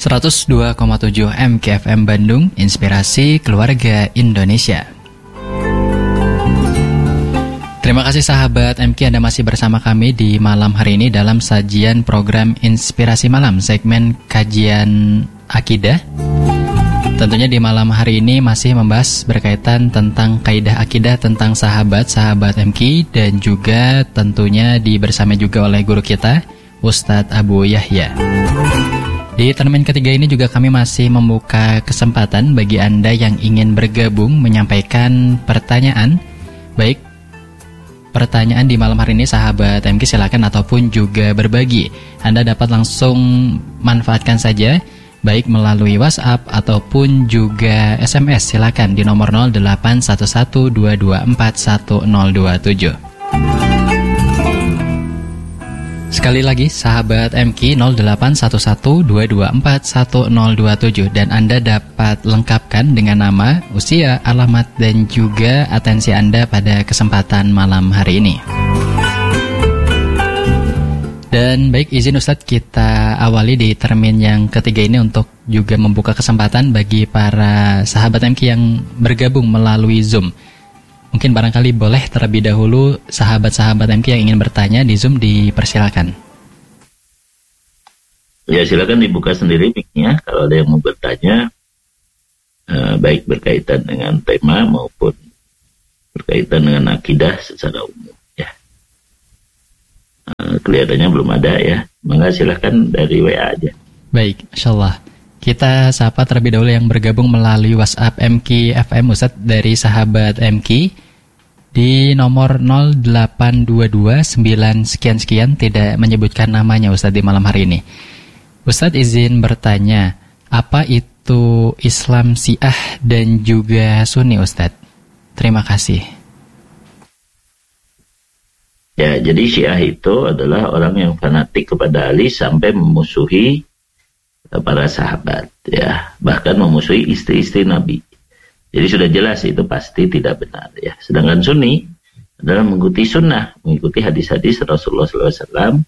102,7 MKFM Bandung, Inspirasi Keluarga Indonesia. Terima kasih sahabat MK, Anda masih bersama kami di malam hari ini dalam sajian program Inspirasi Malam, segmen kajian akidah. Tentunya di malam hari ini masih membahas berkaitan tentang kaidah akidah tentang sahabat-sahabat MK, dan juga tentunya bersama juga oleh guru kita, Ustadz Abu Yahya. Di termin ketiga ini juga kami masih membuka kesempatan bagi Anda yang ingin bergabung menyampaikan pertanyaan. Baik, pertanyaan di malam hari ini sahabat MK silakan, ataupun juga berbagi. Anda dapat langsung manfaatkan saja, baik melalui WhatsApp ataupun juga SMS. Silakan di nomor 081122411027. Sekali lagi sahabat MK, 081122411027, dan Anda dapat lengkapkan dengan nama, usia, alamat, dan juga atensi Anda pada kesempatan malam hari ini. Dan baik, izin Ustadz kita awali di termin yang ketiga ini untuk juga membuka kesempatan bagi para sahabat MK yang bergabung melalui Zoom. Mungkin barangkali boleh terlebih dahulu sahabat-sahabat MK yang ingin bertanya di Zoom dipersilakan. Ya, silakan dibuka sendiri mic-nya kalau ada yang mau bertanya, baik berkaitan dengan tema maupun berkaitan dengan akidah secara umum. Ya, kelihatannya belum ada ya. Maka silakan dari WA aja. Baik, insyaallah. Kita sapa terlebih dahulu yang bergabung melalui WhatsApp MK FM Ustadz dari sahabat MK di nomor 08229 sekian-sekian, tidak menyebutkan namanya Ustadz di malam hari ini. Ustadz izin bertanya, apa itu Islam Syiah dan juga Sunni Ustadz? Terima kasih. Ya, jadi Syiah itu adalah orang yang fanatik kepada Ali sampai memusuhi para sahabat, ya, bahkan memusuhi istri-istri Nabi. Jadi sudah jelas itu pasti tidak benar, ya. Sedangkan Sunni adalah mengikuti sunnah, mengikuti hadis-hadis Rasulullah SAW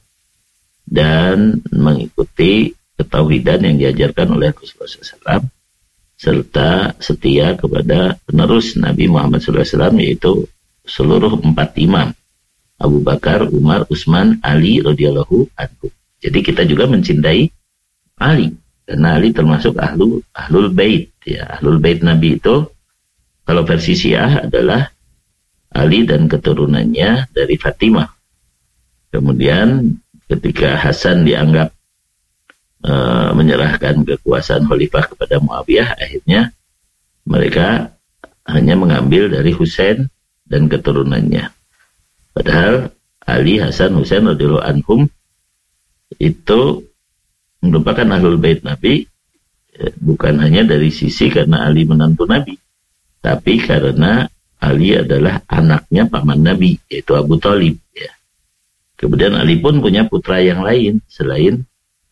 dan mengikuti ketauhidan yang diajarkan oleh Rasulullah SAW, serta setia kepada penerus Nabi Muhammad SAW, yaitu seluruh 4 imam, Abu Bakar, Umar, Utsman, Ali radhiyallahu anhu. Jadi kita juga mencintai Ali, karena Ali termasuk ahlul bait, ya. Ahlul bait Nabi itu kalau versi Syiah adalah Ali dan keturunannya dari Fatimah. Kemudian ketika Hasan dianggap menyerahkan kekuasaan khalifah kepada Muawiyah, akhirnya mereka hanya mengambil dari Husain dan keturunannya. Padahal Ali, Hasan, Husain radhiyallahu anhum itu merupakan ahlul bait Nabi, bukan hanya dari sisi karena Ali menantu Nabi, tapi karena Ali adalah anaknya paman Nabi, yaitu Abu Thalib, ya. Kemudian Ali pun punya putra yang lain selain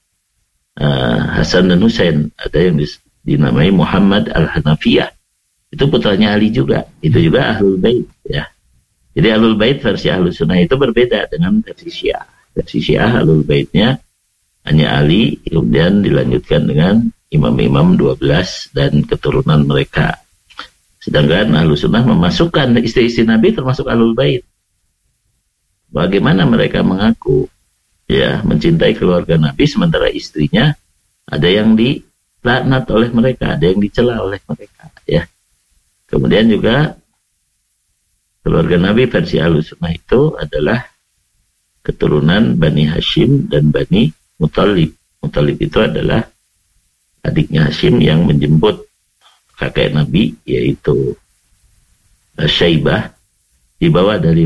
Hasan dan Husain, ada yang dinamai Muhammad al-Hanafiyah, itu putranya Ali juga, itu juga ahlul bait, ya. Jadi ahlul bait versi ahlus sunnah itu berbeda dengan versi Syiah. Versi Syiah ahlul baitnya hanya Ali, kemudian dilanjutkan dengan imam-imam 12 dan keturunan mereka. Sedangkan Ahlus Sunnah memasukkan istri-istri Nabi termasuk Ahlul Bait. Bagaimana mereka mengaku ya mencintai keluarga Nabi, sementara istrinya ada yang dilaknat oleh mereka, ada yang dicela oleh mereka, ya. Kemudian juga keluarga Nabi versi Ahlus Sunnah itu adalah keturunan Bani Hashim dan Bani Muthalib. Muthalib itu adalah adiknya Hashim yang menjemput kakek Nabi, yaitu Syaibah, dibawa dari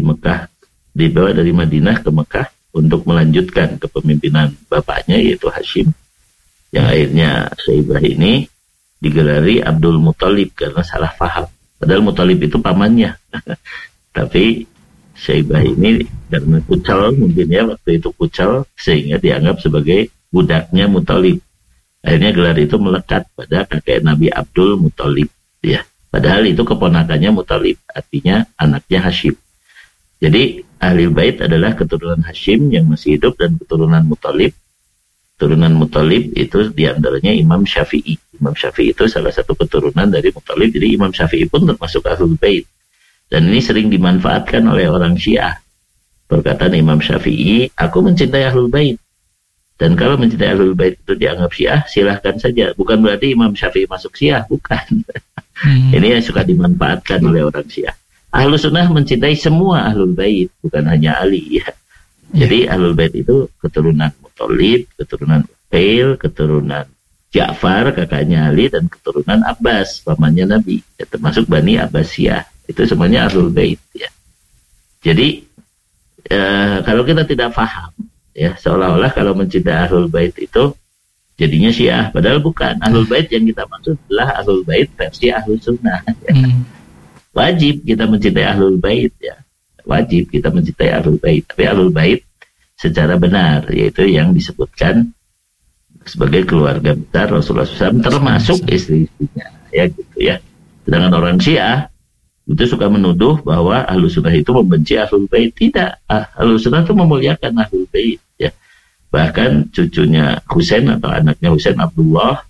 Madinah ke Mekah untuk melanjutkan kepemimpinan bapaknya, yaitu Hashim, yang akhirnya Syaibah ini digelari Abdul Muthalib karena salah paham. Padahal Muthalib itu pamannya. Tapi Syaibah ini karena kucal, mungkin ya waktu itu kucal, sehingga dianggap sebagai budaknya Muthalib. Akhirnya gelar itu melekat pada kakek Nabi Abdul Muthalib, ya. Padahal itu keponakannya Muthalib, artinya anaknya Hashim. Jadi Ahlul Bait adalah keturunan Hashim yang masih hidup dan keturunan Muthalib Turunan Muthalib itu diantaranya Imam Syafi'i. Imam Syafi'i itu salah satu keturunan dari Muthalib, jadi Imam Syafi'i pun termasuk Ahlul Bait. Dan ini sering dimanfaatkan oleh orang Syiah. Perkataan Imam Syafi'i, aku mencintai Ahlul Bait. Dan kalau mencintai Ahlul Bait itu dianggap Syiah, silahkan saja. Bukan berarti Imam Syafi'i masuk Syiah, bukan. Ini yang suka dimanfaatkan oleh orang Syiah. Ahlus Sunnah mencintai semua Ahlul Bait, bukan hanya Ali. Ya. Jadi Ahlul Bait itu keturunan Muthalib, keturunan Uqail, keturunan Ja'far, kakaknya Ali, dan keturunan Abbas, pamannya Nabi. Ya, termasuk Bani Abbasiyah. Itu semuanya Ahlul Bait. Ya. Jadi kalau kita tidak paham, ya seolah-olah kalau mencintai Ahlul Bait itu jadinya Syiah, padahal bukan. Ahlul Bait yang kita maksud adalah Ahlul Bait versi Ahlus Sunnah. Ya. Wajib kita mencintai Ahlul Bait, ya. Wajib kita mencintai Ahlul Bait. Tapi Ahlul Bait secara benar, yaitu yang disebutkan sebagai keluarga besar Rasulullah SAW, termasuk istri-istrinya, ya gitu ya. Sedangkan orang Syiah itu suka menuduh bahwa Ahlus Sunnah itu membenci Ahlul Bait. Tidak, Ahlus Sunnah itu memuliakan Ahlul Bait, ya. Bahkan cucunya Husain atau anaknya Husain Abdullah,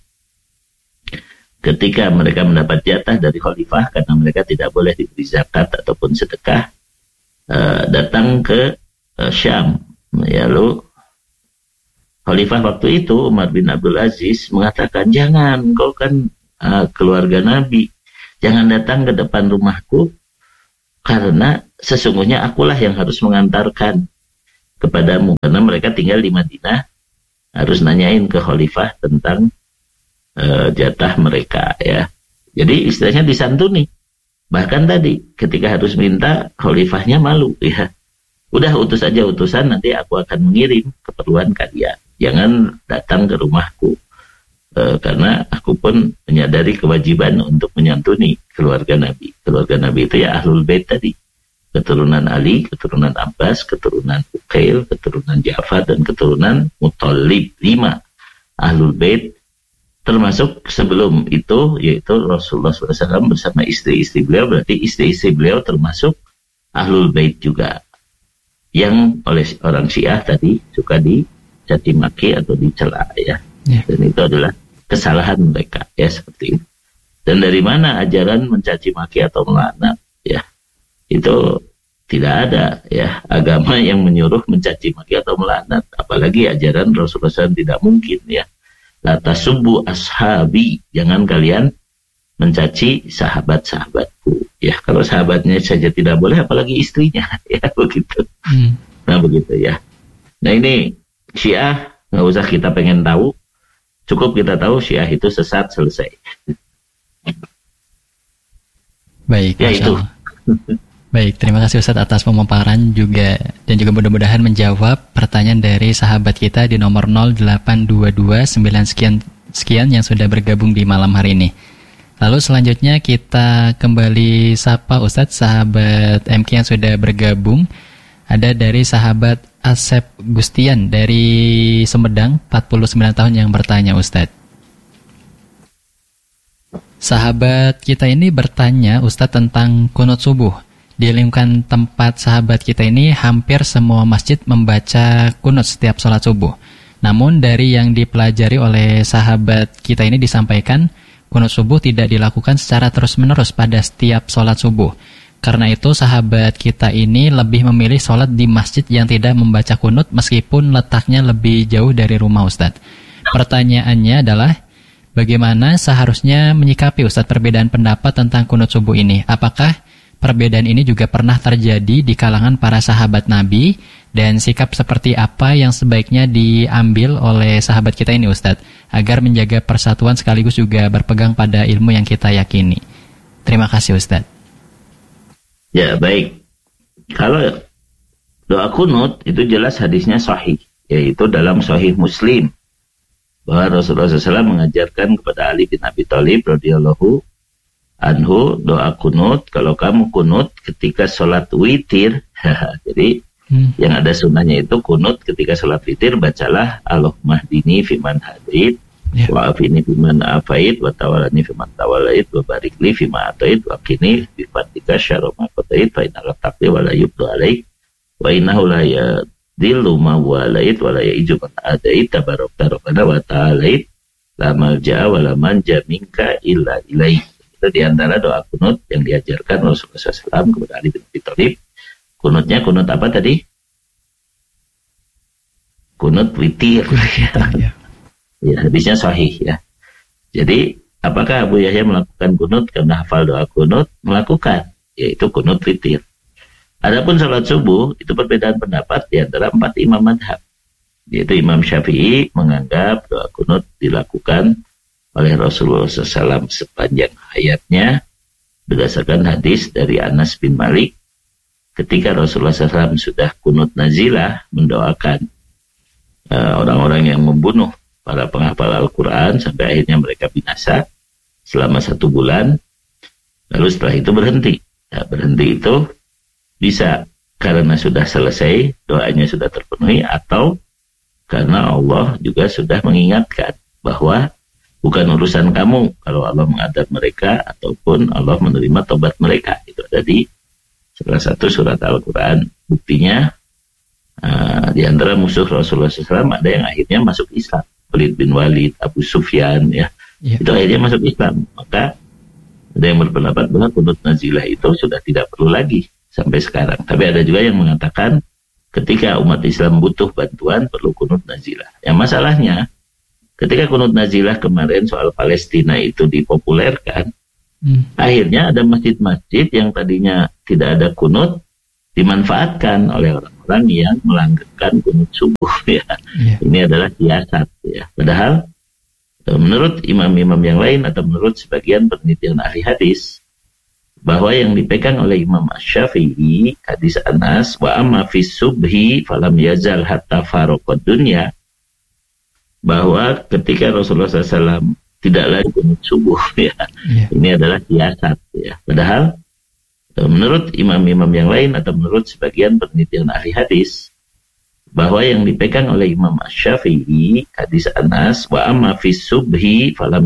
ketika mereka mendapat jatah dari khalifah karena mereka tidak boleh diberi zakat ataupun sedekah, datang ke Syam. Ya, lalu khalifah waktu itu Umar bin Abdul Aziz mengatakan, jangan, kau kan keluarga Nabi, jangan datang ke depan rumahku, karena sesungguhnya akulah yang harus mengantarkan kepadamu, karena mereka tinggal di Madinah, harus nanyain ke khalifah tentang jatah mereka, ya. Jadi istilahnya disantuni. Bahkan tadi ketika harus minta, khalifahnya malu, ya. Udah utus aja utusan, nanti aku akan mengirim keperluan kalian. Jangan datang ke rumahku, karena aku pun menyadari kewajiban untuk menyantuni keluarga Nabi. Keluarga Nabi itu ya Ahlul Bait tadi, keturunan Ali, keturunan Abbas, keturunan Uqail, keturunan Ja'far, dan keturunan Muthalib. 5 Ahlul Bait. Termasuk sebelum itu, yaitu Rasulullah SAW bersama istri-istri beliau, berarti istri-istri beliau termasuk Ahlul Bait juga. Yang oleh orang Syiah tadi suka dicaci maki atau dicela, ya. Dan itu adalah kesalahan mereka, ya, seperti itu. Dan dari mana ajaran mencaci maki atau melaknat, ya, itu tidak ada, ya, agama yang menyuruh mencaci maki atau melaknat, apalagi ajaran Rasulullah SAW, tidak mungkin, ya. La tasubbu ashabi, jangan kalian mencaci sahabat-sahabatku, ya. Kalau sahabatnya saja tidak boleh, apalagi istrinya, ya, begitu. Nah, begitu, ya. Nah, ini Syiah, nggak usah kita pengen tahu, cukup kita tahu Syiah itu sesat, selesai. Baik, ya itu. Baik, terima kasih Ustadz atas pemaparan juga, dan juga mudah-mudahan menjawab pertanyaan dari sahabat kita di nomor 0822 9 sekian yang sudah bergabung di malam hari ini. Lalu selanjutnya kita kembali sapa Ustadz sahabat MK yang sudah bergabung. Ada dari sahabat Asep Gustian dari Sumedang, 49 tahun, yang bertanya, Ustadz. Sahabat kita ini bertanya, Ustadz, tentang kunut subuh. Di lingkungan tempat sahabat kita ini, hampir semua masjid membaca kunut setiap sholat subuh. Namun dari yang dipelajari oleh sahabat kita ini disampaikan, kunut subuh tidak dilakukan secara terus-menerus pada setiap sholat subuh. Karena itu sahabat kita ini lebih memilih sholat di masjid yang tidak membaca kunut meskipun letaknya lebih jauh dari rumah, Ustadz. Pertanyaannya adalah, bagaimana seharusnya menyikapi, Ustadz, perbedaan pendapat tentang kunut subuh ini? Apakah perbedaan ini juga pernah terjadi di kalangan para sahabat Nabi, dan sikap seperti apa yang sebaiknya diambil oleh sahabat kita ini, Ustadz, agar menjaga persatuan sekaligus juga berpegang pada ilmu yang kita yakini? Terima kasih, Ustadz. Ya, baik. Kalau doa kunut itu jelas hadisnya sahih, yaitu dalam Sahih Muslim, bahwa Rasulullah SAW mengajarkan kepada Ali bin Abi Thalib radhiyallahu anhu doa kunut. Kalau kamu kunut ketika sholat witir, jadi yang ada sunnahnya itu kunut ketika sholat witir, bacalah Allahumma hdini fiman hadid, wa afini fiman afait, wa tawalani fiman tawalait, wa barikli fima atait, wa qini bifatika syarra ma qadait, fa innaka taqdi wa la yuqda alaik, wa innahu la dhillu ma walait wa la ya'iju man adait tabarakta rabbana wa ta'alait la malja'a wa la manja minka illa ilaih. Itu diantara doa kunut yang diajarkan Rasulullah SAW kepada Ali bin Abi Thalib. Kunutnya kunut apa tadi? Kunut witir. Ya, hadisnya sahih ya. Jadi apakah Abu Yahya melakukan kunut karena hafal doa kunut? Melakukan, yaitu kunut witir. Adapun salat subuh itu perbedaan pendapat di antara 4 imam madhab. Yaitu Imam Syafi'i menganggap doa kunut dilakukan oleh Rasulullah SAW sepanjang hayatnya berdasarkan hadis dari Anas bin Malik ketika Rasulullah SAW sudah kunut nazilah mendoakan orang-orang yang membunuh para penghafal Al-Quran sampai akhirnya mereka binasa selama 1 bulan. Lalu setelah itu berhenti. Ya, berhenti itu bisa karena sudah selesai, doanya sudah terpenuhi, atau karena Allah juga sudah mengingatkan bahwa bukan urusan kamu kalau Allah mengadab mereka ataupun Allah menerima tobat mereka. Itu ada di salah satu surat Al-Quran. Buktinya di antara musuh Rasulullah SAW ada yang akhirnya masuk Islam. Khalid bin Walid, Abu Sufyan ya. Itu akhirnya masuk Islam. Maka ada yang berpendapat bahwa kunut nazilah itu sudah tidak perlu lagi sampai sekarang. Tapi ada juga yang mengatakan ketika umat Islam butuh bantuan perlu kunut nazilah. Yang masalahnya ketika kunut nazilah kemarin soal Palestina itu dipopulerkan, akhirnya ada masjid-masjid yang tadinya tidak ada kunut dimanfaatkan oleh orang-orang yang melanggarkan kunut subuh ya. Ini adalah siasat ya. Padahal menurut imam-imam yang lain atau menurut sebagian penelitian ahli hadis, bahwa yang dipegang oleh Imam Asy-Syafi'i hadis Anas wa amma fis subhi falam yazal hatta faraqad dunya, bahwa ketika Rasulullah SAW tidak lagi kunut subuh ya. Ini adalah siasat ya. Padahal menurut imam-imam yang lain atau menurut sebagian penelitian ahli hadis, bahwa yang dipegang oleh Imam Asy-Syafi'i hadis Anas wa amma fis subhi falam